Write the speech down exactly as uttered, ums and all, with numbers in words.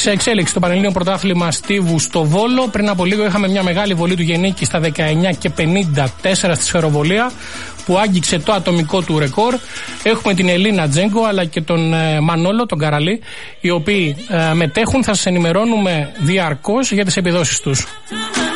Σε εξέλιξη το Πανελλήνιο Πρωτάθλημα Στίβου στο Βόλο. Πριν από λίγο είχαμε μια μεγάλη βολή του Γενίκη στα δεκαεννιά και πενήντα τέσσερα στη σφαιροβολία, που άγγιξε το ατομικό του ρεκόρ. Έχουμε την Ελίνα Τζέγκο αλλά και τον ε, Μανόλο, τον Καραλή, οι οποίοι ε, μετέχουν. Θα σας ενημερώνουμε διαρκώς για τις επιδόσεις τους.